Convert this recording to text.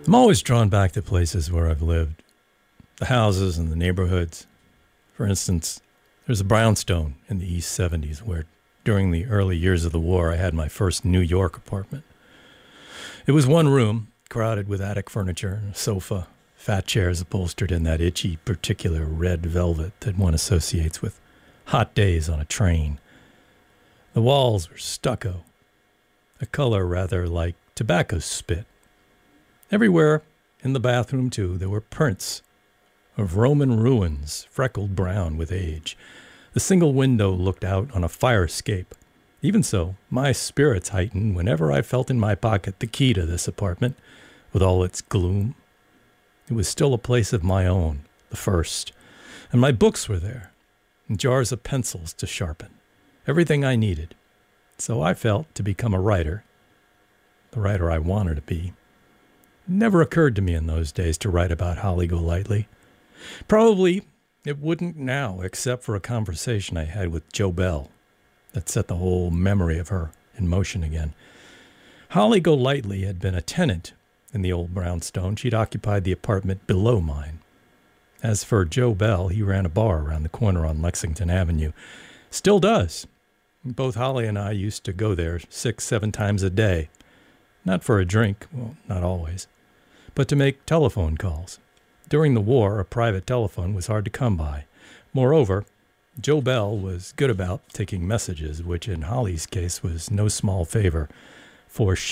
I'm always drawn back to places where I've lived, the houses and the neighborhoods. For instance, there's a brownstone in the East 70s where, during the early years of the war, I had my first New York apartment. It was one room, crowded with attic furniture, a sofa, fat chairs upholstered in that itchy, particular red velvet that one associates with hot days on a train. The walls were stucco, a color rather like tobacco spit. Everywhere, in the bathroom too, there were prints of Roman ruins, freckled brown with age. The single window looked out on a fire escape. Even so, my spirits heightened whenever I felt in my pocket the key to this apartment, with all its gloom. It was still a place of my own, the first, and my books were there, and jars of pencils to sharpen, everything I needed. So I felt to become a writer, the writer I wanted to be. It never occurred to me in those days to write about Holly Golightly. Probably it wouldn't now, except for a conversation I had with Joe Bell that set the whole memory of her in motion again. Holly Golightly had been a tenant in the old brownstone. She'd occupied the apartment below mine. As for Joe Bell, he ran a bar around the corner on Lexington Avenue. Still does. Both Holly and I used to go there 6-7 times a day. Not for a drink, well, not always, but to make telephone calls. During the war, a private telephone was hard to come by. Moreover, Joe Bell was good about taking messages, which in Holly's case was no small favor, for